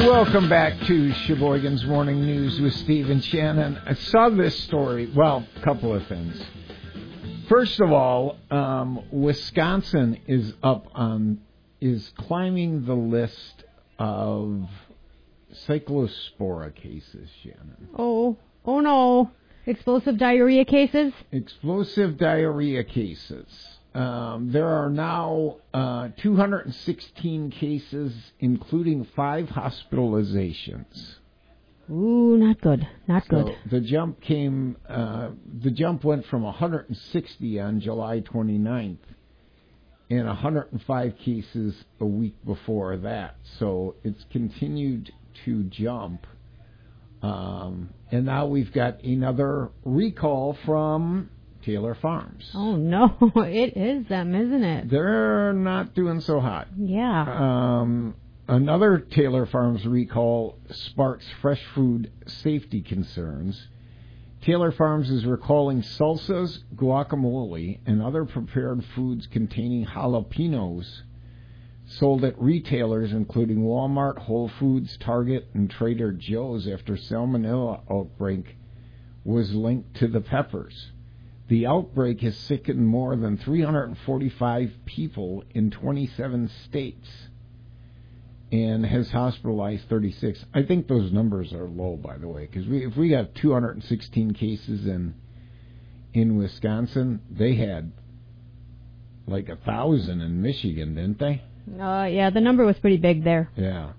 Welcome back to Sheboygan's Morning News with Steve and Shannon. I saw this story. Well, a couple of things. First of all, Wisconsin is climbing the list of cyclospora cases, Shannon. Oh no. Explosive diarrhea cases? Explosive diarrhea cases. There are now 216 cases, including 5 hospitalizations. Ooh, not good. Not good. The jump went from 160 on July 29th and 105 cases a week before that. So it's continued to jump. And now we've got another recall from Taylor Farms. Oh, no. It is them, isn't it? They're not doing so hot. Yeah. Another Taylor Farms recall sparks fresh food safety concerns. Taylor Farms is recalling salsas, guacamole, and other prepared foods containing jalapenos sold at retailers including Walmart, Whole Foods, Target, and Trader Joe's after salmonella outbreak was linked to the peppers. The outbreak has sickened more than 345 people in 27 states and has hospitalized 36. I think those numbers are low, by the way, because if we got 216 cases in Wisconsin, they had like 1,000 in Michigan, didn't they? Yeah, the number was pretty big there. Yeah.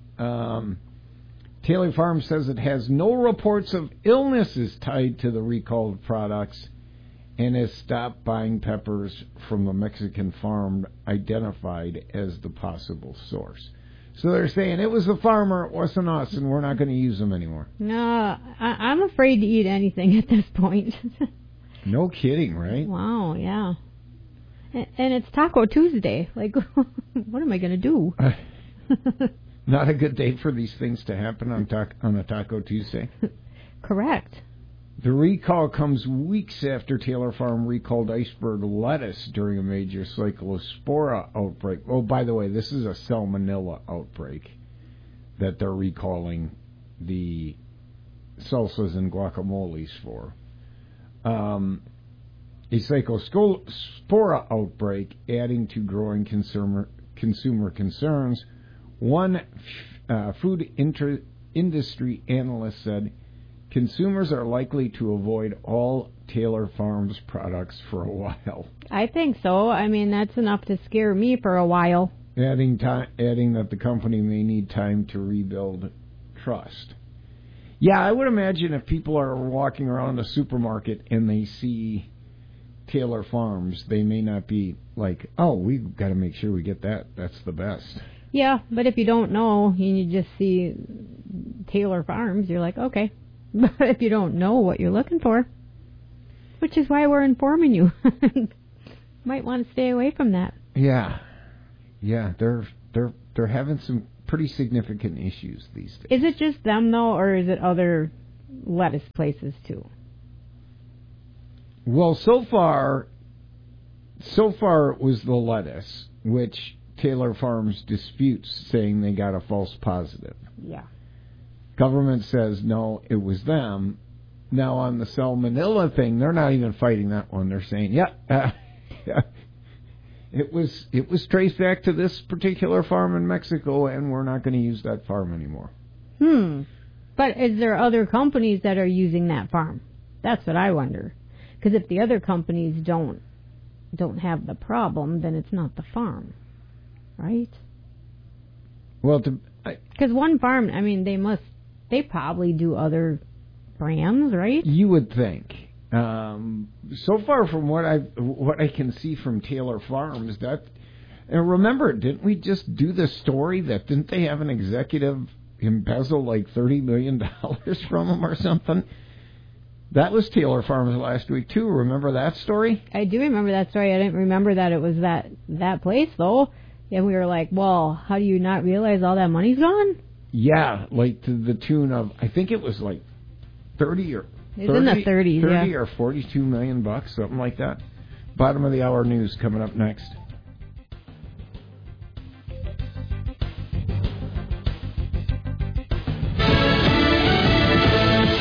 Taylor Farms says it has no reports of illnesses tied to the recalled products and has stopped buying peppers from the Mexican farm identified as the possible source. So they're saying it was the farmer, it wasn't us, and we're not going to use them anymore. No, I'm afraid to eat anything at this point. No kidding, right? Wow, yeah. And it's Taco Tuesday. Like, what am I going to do? Not a good day for these things to happen on a Taco Tuesday. Correct. The recall comes weeks after Taylor Farm recalled iceberg lettuce during a major cyclospora outbreak. Oh, by the way, this is a salmonella outbreak that they're recalling the salsas and guacamoles for. A cyclospora outbreak adding to growing consumer concerns. One food industry analyst said, consumers are likely to avoid all Taylor Farms products for a while. I think so. I mean, that's enough to scare me for a while. Adding that the company may need time to rebuild trust. Yeah, I would imagine if people are walking around a supermarket and they see Taylor Farms, they may not be like, oh, we've got to make sure we get that. That's the best. Yeah, but if you don't know and you just see Taylor Farms, you're like, okay. But if you don't know what you're looking for, which is why we're informing you, might want to stay away from that. Yeah, they're having some pretty significant issues these days. Is it just them though, or is it other lettuce places too? Well, so far it was the lettuce, which Taylor Farms disputes, saying they got a false positive. Yeah. Government says, no, it was them. Now, on the salmonella thing, they're not even fighting that one. They're saying, yeah, it was traced back to this particular farm in Mexico, and we're not going to use that farm anymore. But is there other companies that are using that farm? That's what I wonder. Because if the other companies don't have the problem, then it's not the farm, right? Well, because one farm, I mean, they probably do other brands, right? You would think. So far, from what I can see from Taylor Farms, and remember, didn't we just do the story that didn't they have an executive embezzle like $30 million from them or something? That was Taylor Farms last week too. Remember that story? I do remember that story. I didn't remember that it was that place though. And we were like, well, how do you not realize all that money's gone? Yeah, like to the tune of, I think it was like 30 or it's in the 30s, 30 or $42 million, something like that. Bottom of the hour news coming up next.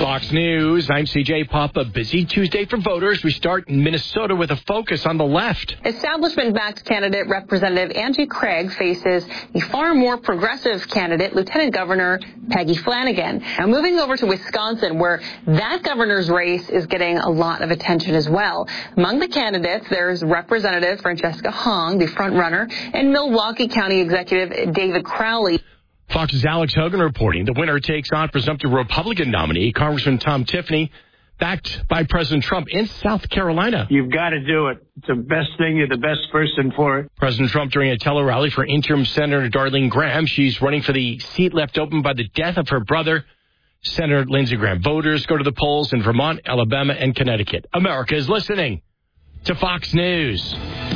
Fox News, I'm CJ Papa. Busy Tuesday for voters. We start in Minnesota with a focus on the left. Establishment-backed candidate Representative Angie Craig faces the far more progressive candidate, Lieutenant Governor Peggy Flanagan. Now moving over to Wisconsin, where that governor's race is getting a lot of attention as well. Among the candidates, there's Representative Francesca Hong, the front-runner, and Milwaukee County Executive David Crowley. Fox's Alex Hogan reporting the winner takes on presumptive Republican nominee, Congressman Tom Tiffany, backed by President Trump in South Carolina. You've got to do it. It's the best thing. You're the best person for it. President Trump during a tele-rally for interim Senator Darlene Graham. She's running for the seat left open by the death of her brother, Senator Lindsey Graham. Voters go to the polls in Vermont, Alabama, and Connecticut. America is listening to Fox News.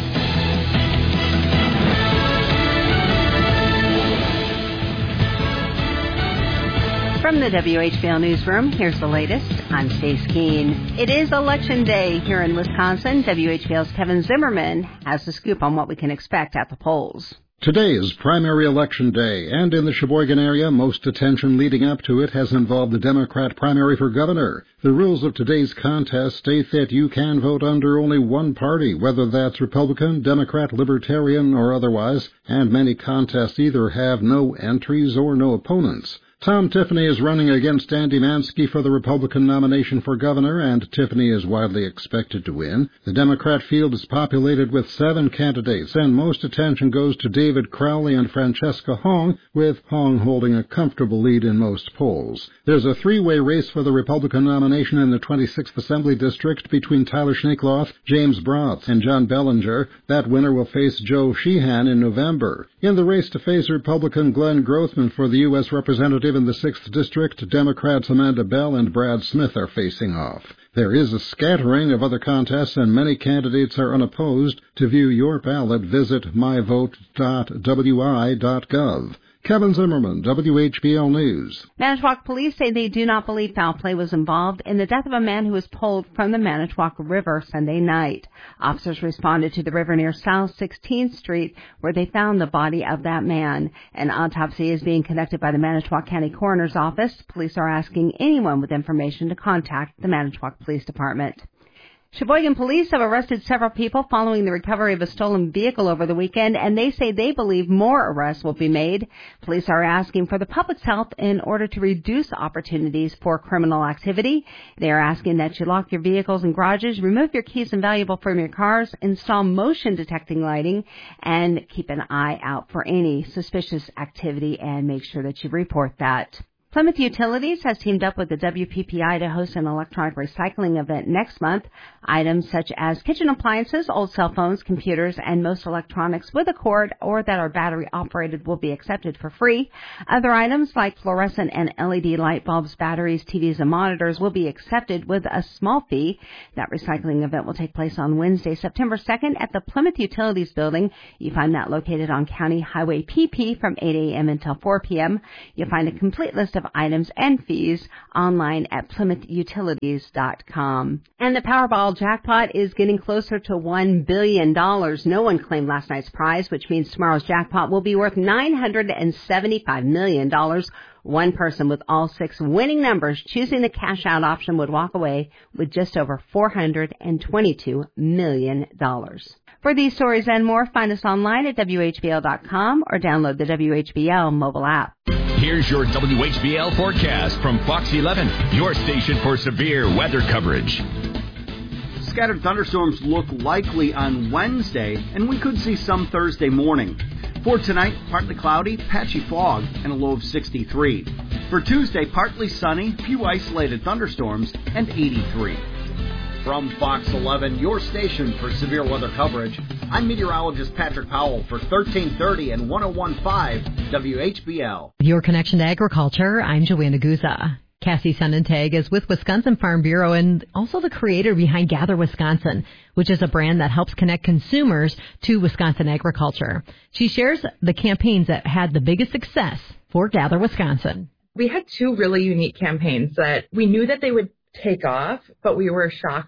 From the WHBL Newsroom, here's the latest. I'm Stace Keene. It is Election Day here in Wisconsin. WHBL's Kevin Zimmerman has the scoop on what we can expect at the polls. Today is primary election day, and in the Sheboygan area, most attention leading up to it has involved the Democrat primary for governor. The rules of today's contest state that you can vote under only one party, whether that's Republican, Democrat, Libertarian, or otherwise, and many contests either have no entries or no opponents. Tom Tiffany is running against Andy Mansky for the Republican nomination for governor, and Tiffany is widely expected to win. The Democrat field is populated with 7 candidates, and most attention goes to David Crowley and Francesca Hong, with Hong holding a comfortable lead in most polls. There's a 3-way race for the Republican nomination in the 26th Assembly District between Tyler Schneekloth, James Brotz, and John Bellinger. That winner will face Joe Sheehan in November. In the race to face Republican Glenn Grothman for the U.S. Representative in the 6th District, Democrats Amanda Bell and Brad Smith are facing off. There is a scattering of other contests, and many candidates are unopposed. To view your ballot, visit myvote.wi.gov. Kevin Zimmerman, WHBL News. Manitowoc police say they do not believe foul play was involved in the death of a man who was pulled from the Manitowoc River Sunday night. Officers responded to the river near South 16th Street, where they found the body of that man. An autopsy is being conducted by the Manitowoc County Coroner's Office. Police are asking anyone with information to contact the Manitowoc Police Department. Sheboygan police have arrested several people following the recovery of a stolen vehicle over the weekend, and they say they believe more arrests will be made. Police are asking for the public's help in order to reduce opportunities for criminal activity. They are asking that you lock your vehicles and garages, remove your keys and valuables from your cars, install motion detecting lighting, and keep an eye out for any suspicious activity and make sure that you report that. Plymouth Utilities has teamed up with the WPPI to host an electronic recycling event next month. Items such as kitchen appliances, old cell phones, computers, and most electronics with a cord or that are battery operated will be accepted for free. Other items like fluorescent and LED light bulbs, batteries, TVs, and monitors will be accepted with a small fee. That recycling event will take place on Wednesday, September 2nd at the Plymouth Utilities building. You find that located on County Highway PP from 8 a.m. until 4 p.m. You'll find a complete list of items and fees online at PlymouthUtilities.com. And the Powerball jackpot is getting closer to $1 billion. No one claimed last night's prize, which means tomorrow's jackpot will be worth $975 million. One person with all 6 winning numbers choosing the cash-out option would walk away with just over $422 million. For these stories and more, find us online at WHBL.com or download the WHBL mobile app. Here's your WHBL forecast from Fox 11, your station for severe weather coverage. Scattered thunderstorms look likely on Wednesday, and we could see some Thursday morning. For tonight, partly cloudy, patchy fog, and a low of 63. For Tuesday, partly sunny, few isolated thunderstorms, and 83. From Fox 11, your station for severe weather coverage, I'm meteorologist Patrick Powell for 1330 and 101.5 WHBL. Your connection to agriculture, I'm Joanna Guza. Cassie Sonnentag is with Wisconsin Farm Bureau and also the creator behind Gather Wisconsin, which is a brand that helps connect consumers to Wisconsin agriculture. She shares the campaigns that had the biggest success for Gather Wisconsin. We had 2 really unique campaigns that we knew that they would take off, but we were shocked at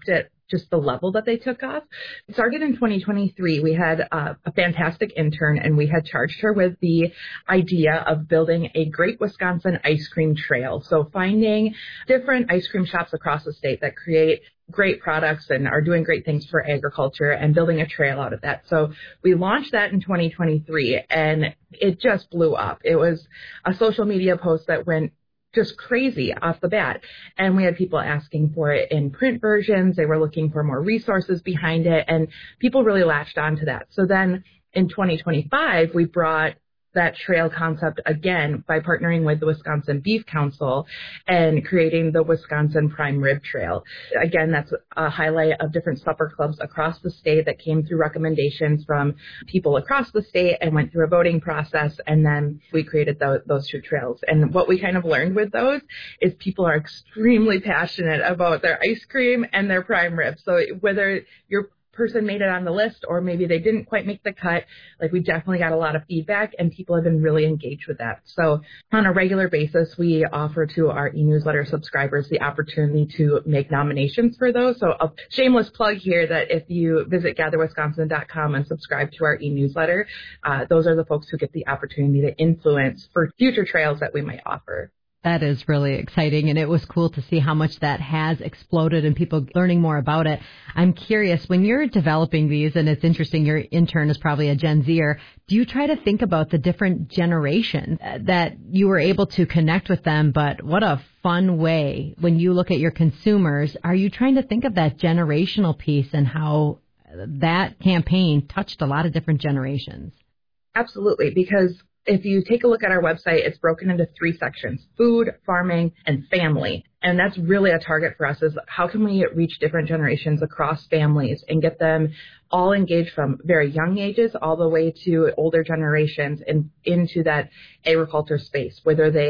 just the level that they took us. It started in 2023. We had a fantastic intern, and we had charged her with the idea of building a Great Wisconsin Ice Cream Trail. So finding different ice cream shops across the state that create great products and are doing great things for agriculture and building a trail out of that. So we launched that in 2023, and it just blew up. It was a social media post that went just crazy off the bat. And we had people asking for it in print versions. They were looking for more resources behind it, and people really latched onto that. So then in 2025, we brought that trail concept again by partnering with the Wisconsin Beef Council and creating the Wisconsin Prime Rib Trail. Again, that's a highlight of different supper clubs across the state that came through recommendations from people across the state and went through a voting process. And then we created those two trails. And what we kind of learned with those is people are extremely passionate about their ice cream and their prime rib. So whether you're person made it on the list or maybe they didn't quite make the cut, like we definitely got a lot of feedback and people have been really engaged with that. So on a regular basis, we offer to our e-newsletter subscribers the opportunity to make nominations for those. So a shameless plug here that if you visit gatherwisconsin.com and subscribe to our e-newsletter, those are the folks who get the opportunity to influence for future trails that we might offer. That is really exciting, and it was cool to see how much that has exploded and people learning more about it. I'm curious, when you're developing these, and it's interesting, your intern is probably a Gen Zer, do you try to think about the different generations that you were able to connect with them, but what a fun way when you look at your consumers, are you trying to think of that generational piece and how that campaign touched a lot of different generations? Absolutely, because if you take a look at our website, it's broken into 3 sections: food, farming, and family. And that's really a target for us, is how can we reach different generations across families and get them all engaged from very young ages all the way to older generations and into that agriculture space, whether they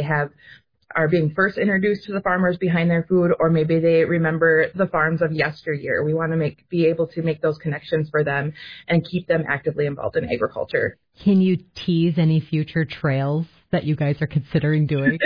are being first introduced to the farmers behind their food, or maybe they remember the farms of yesteryear. We want to be able to make those connections for them and keep them actively involved in agriculture. Can you tease any future trails that you guys are considering doing?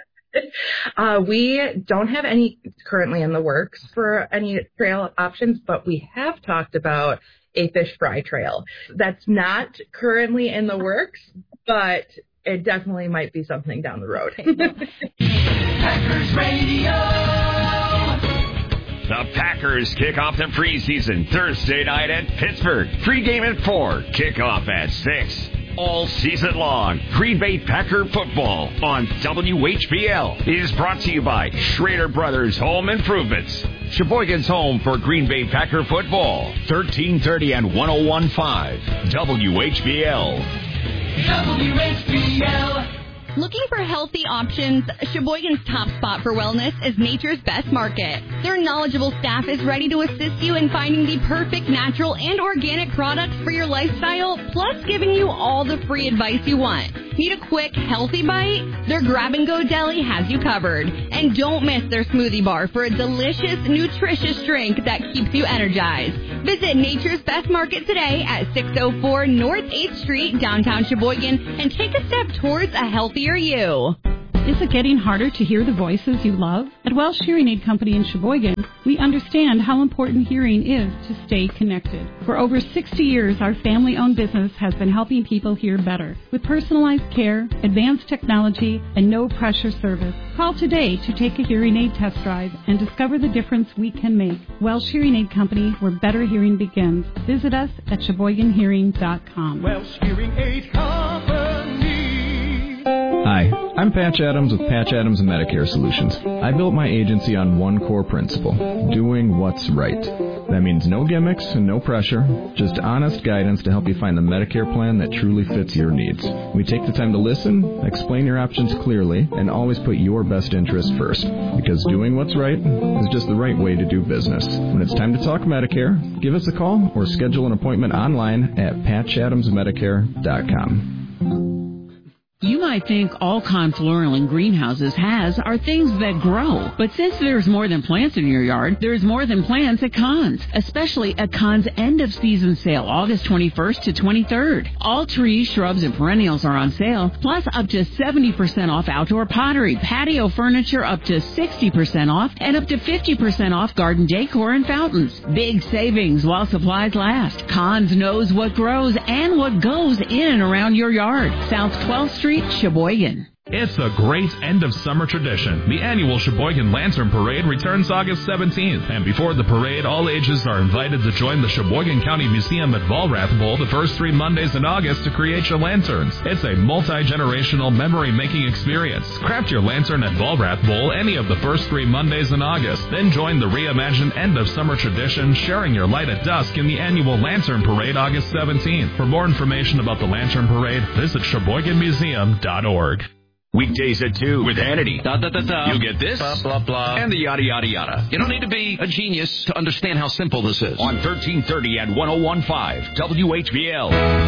We don't have any currently in the works for any trail options, but we have talked about a fish fry trail. That's not currently in the works, but it definitely might be something down the road. Packers Radio. The Packers kick off the preseason Thursday night at Pittsburgh. Pre-game at 4, kickoff at 6. All season long, Green Bay Packer football on WHBL is brought to you by Schrader Brothers Home Improvements. Sheboygan's home for Green Bay Packer football. 1330 and 1015 WHBL. WHBL. Looking for healthy options? Sheboygan's top spot for wellness is Nature's Best Market. Their knowledgeable staff is ready to assist you in finding the perfect natural and organic products for your lifestyle, plus giving you all the free advice you want. Need a quick, healthy bite? Their grab-and-go deli has you covered. And don't miss their smoothie bar for a delicious, nutritious drink that keeps you energized. Visit Nature's Best Market today at 604 North 8th Street, downtown Sheboygan, and take a step towards a healthier you. Is it getting harder to hear the voices you love? At Welsh Hearing Aid Company in Sheboygan, we understand how important hearing is to stay connected. For over 60 years, our family-owned business has been helping people hear better. With personalized care, advanced technology, and no-pressure service. Call today to take a hearing aid test drive and discover the difference we can make. Welsh Hearing Aid Company, where better hearing begins. Visit us at SheboyganHearing.com. Welsh Hearing Aid Company. Hi, I'm Patch Adams with Patch Adams Medicare Solutions. I built my agency on one core principle, doing what's right. That means no gimmicks and no pressure, just honest guidance to help you find the Medicare plan that truly fits your needs. We take the time to listen, explain your options clearly, and always put your best interest first. Because doing what's right is just the right way to do business. When it's time to talk Medicare, give us a call or schedule an appointment online at PatchAdamsMedicare.com. You might think all Kahn Floral and Greenhouses has are things that grow. But since there's more than plants in your yard, there's more than plants at Kahn's, especially at Kahn's end-of-season sale, August 21st to 23rd. All trees, shrubs, and perennials are on sale, plus up to 70% off outdoor pottery, patio furniture up to 60% off, and up to 50% off garden decor and fountains. Big savings while supplies last. Kahn's knows what grows and what goes in and around your yard. South 12th Street, Sheboygan. It's a great end-of-summer tradition. The annual Sheboygan Lantern Parade returns August 17th. And before the parade, all ages are invited to join the Sheboygan County Museum at Vollrath Bowl the first 3 Mondays in August to create your lanterns. It's a multi-generational memory-making experience. Craft your lantern at Vollrath Bowl any of the first 3 Mondays in August. Then join the reimagined end-of-summer tradition, sharing your light at dusk in the annual Lantern Parade August 17th. For more information about the Lantern Parade, visit SheboyganMuseum.org. Weekdays at 2 with Hannity. You get this, blah, blah, blah, and the yada, yada, yada. You don't need to be a genius to understand how simple this is. On 1330 and 101.5 WHBL.